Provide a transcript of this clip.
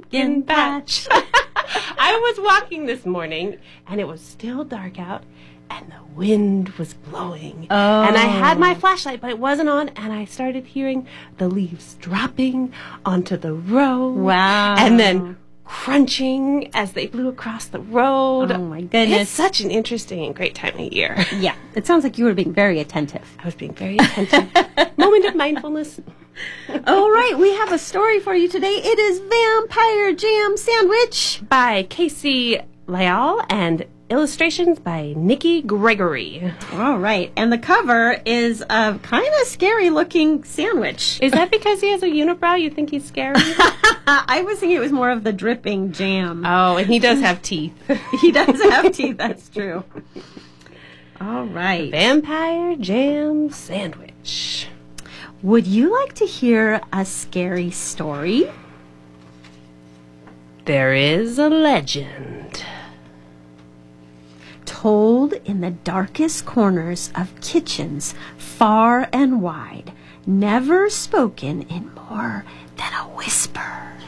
pumpkin patch. I was walking this morning, and it was still dark out, and the wind was blowing. Oh. And I had my flashlight, but it wasn't on, and I started hearing the leaves dropping onto the road. Wow. And then crunching as they blew across the road. Oh, my goodness. It's such an interesting and great time of year. Yeah, it sounds like you were being very attentive. I was being very attentive. Moment of mindfulness. All right, we have a story for you today. It is Vampire Jam Sandwich. By Casey Lyall and illustrations by Nikki Gregory. All right, and the cover is a kind of scary-looking sandwich. Is that because he has a unibrow? You think he's scary? I was thinking it was more of the dripping jam. Oh, and he does have teeth. He does have teeth, that's true. All right. Vampire Jam Sandwich. Would you like to hear a scary story? There is a legend. Told in the darkest corners of kitchens far and wide, never spoken in more than a whisper.